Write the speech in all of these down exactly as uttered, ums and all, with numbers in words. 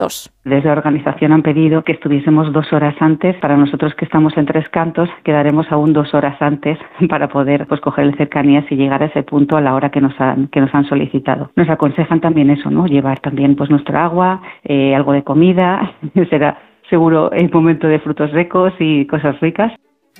Dos. Desde la organización han pedido que estuviésemos dos horas antes. Para nosotros que estamos en Tres Cantos, quedaremos aún dos horas antes para poder pues coger el cercanías y llegar a ese punto a la hora que nos han que nos han solicitado. Nos aconsejan también eso, ¿no? Llevar también pues nuestra agua, eh, algo de comida. Será seguro el momento de frutos secos y cosas ricas.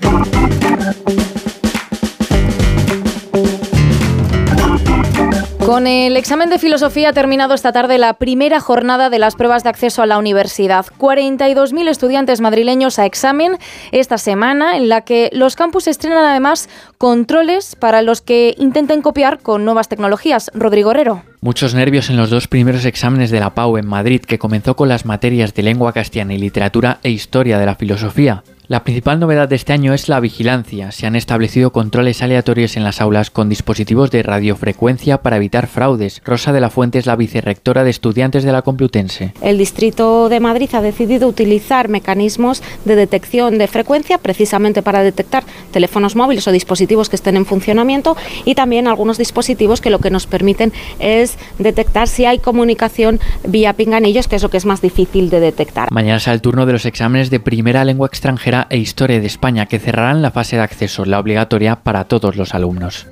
Con el examen de filosofía ha terminado esta tarde la primera jornada de las pruebas de acceso a la universidad. cuarenta y dos mil estudiantes madrileños a examen esta semana, en la que los campus estrenan además controles para los que intenten copiar con nuevas tecnologías. Rodrigo Herrero. Muchos nervios en los dos primeros exámenes de la PAU en Madrid, que comenzó con las materias de lengua castellana y literatura e historia de la filosofía. La principal novedad de este año es la vigilancia. Se han establecido controles aleatorios en las aulas con dispositivos de radiofrecuencia para evitar fraudes. Rosa de la Fuente es la vicerrectora de Estudiantes de la Complutense. El Distrito de Madrid ha decidido utilizar mecanismos de detección de frecuencia precisamente para detectar teléfonos móviles o dispositivos que estén en funcionamiento, y también algunos dispositivos que lo que nos permiten es detectar si hay comunicación vía pinganillos, que es lo que es más difícil de detectar. Mañana será el turno de los exámenes de primera lengua extranjera e Historia de España, que cerrarán la fase de acceso, la obligatoria para todos los alumnos.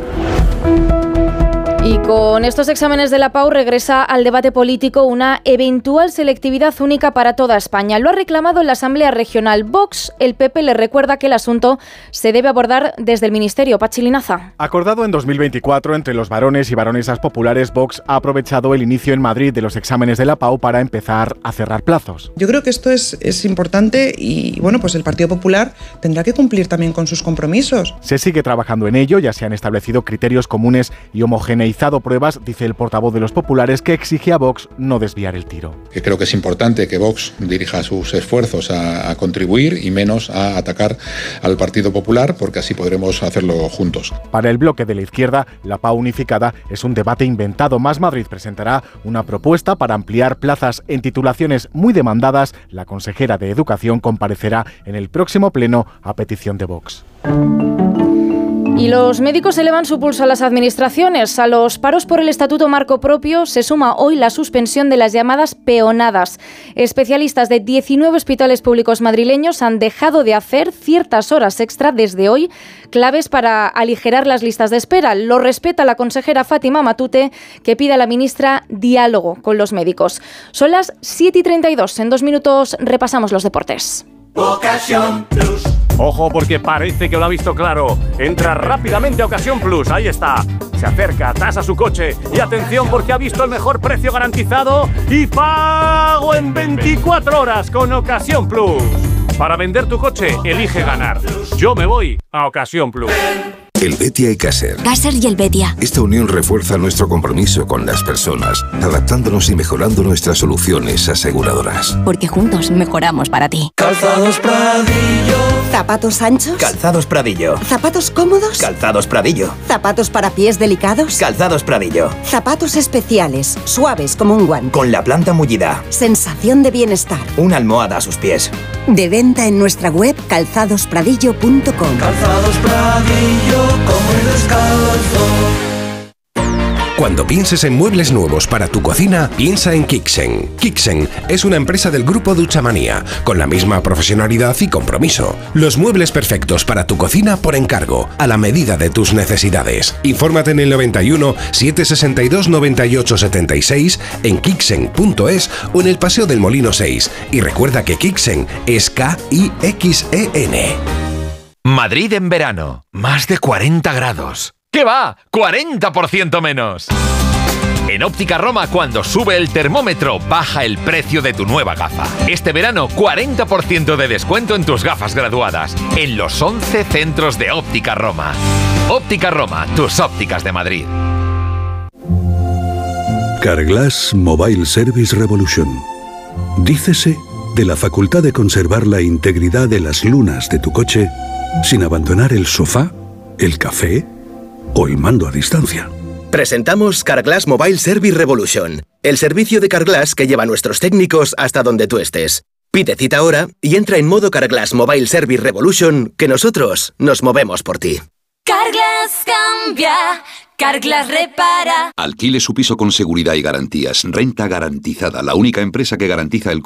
Y con estos exámenes de la PAU regresa al debate político una eventual selectividad única para toda España. Lo ha reclamado en la Asamblea Regional Vox. El P P le recuerda que el asunto se debe abordar desde el Ministerio. Pachi Linaza. Acordado en dos mil veinticuatro entre los varones y baronesas populares, Vox ha aprovechado el inicio en Madrid de los exámenes de la PAU para empezar a cerrar plazos. Yo creo que esto es, es importante y, bueno, pues el Partido Popular tendrá que cumplir también con sus compromisos. Se sigue trabajando en ello, ya se han establecido criterios comunes y homogeneizado pruebas, dice el portavoz de los populares, que exige a Vox no desviar el tiro. Que creo que es importante que Vox dirija sus esfuerzos a, a contribuir y menos a atacar al Partido Popular, porque así podremos hacerlo juntos. Para el bloque de la izquierda, la PAU unificada es un debate inventado. Más Madrid presentará una propuesta para ampliar plazas en titulaciones muy demandadas. La consejera de Educación comparecerá en el próximo pleno a petición de Vox. Y los médicos elevan su pulso a las administraciones. A los paros por el Estatuto Marco Propio se suma hoy la suspensión de las llamadas peonadas. Especialistas de diecinueve hospitales públicos madrileños han dejado de hacer ciertas horas extra desde hoy, claves para aligerar las listas de espera. Lo respeta la consejera Fátima Matute, que pide a la ministra diálogo con los médicos. Son las siete y treinta y dos. En dos minutos repasamos los deportes. Ocasión Plus. Ojo, porque parece que lo ha visto claro. Entra rápidamente a Ocasión Plus. Ahí está. Se acerca, tasa su coche. Y atención, porque ha visto el mejor precio garantizado y pago en veinticuatro horas con Ocasión Plus. Para vender tu coche, elige ganar. Yo me voy a Ocasión Plus. El Betia y Caser. Caser y el Betia. Esta unión refuerza nuestro compromiso con las personas, adaptándonos y mejorando nuestras soluciones aseguradoras. Porque juntos mejoramos para ti. Calzados Pradillo. ¿Zapatos anchos? Calzados Pradillo. ¿Zapatos cómodos? Calzados Pradillo. ¿Zapatos para pies delicados? Calzados Pradillo. Zapatos especiales, suaves como un guante. Con la planta mullida. Sensación de bienestar. Una almohada a sus pies. De venta en nuestra web calzados pradillo punto com. Calzados Pradillo. Como el descalzo. Cuando pienses en muebles nuevos para tu cocina, piensa en Kixen. Kixen es una empresa del grupo Duchamanía, con la misma profesionalidad y compromiso. Los muebles perfectos para tu cocina por encargo, a la medida de tus necesidades. Infórmate en el noventa y uno, setecientos sesenta y dos, noventa y ocho, setenta y seis, en kixen punto es o en el Paseo del Molino seis. Y recuerda que Kixen es K I X E N. Madrid en verano, más de cuarenta grados. ¿Qué va? ¡cuarenta por ciento menos! En Óptica Roma, cuando sube el termómetro, baja el precio de tu nueva gafa. Este verano, cuarenta por ciento de descuento en tus gafas graduadas, en los once centros de Óptica Roma. Óptica Roma, tus ópticas de Madrid. Carglass Mobile Service Revolution. Dícese de la facultad de conservar la integridad de las lunas de tu coche sin abandonar el sofá, el café o el mando a distancia. Presentamos Carglass Mobile Service Revolution, el servicio de Carglass que lleva a nuestros técnicos hasta donde tú estés. Pide cita ahora y entra en modo Carglass Mobile Service Revolution, que nosotros nos movemos por ti. Carglass cambia, Carglass repara. Alquile su piso con seguridad y garantías. Renta garantizada, la única empresa que garantiza el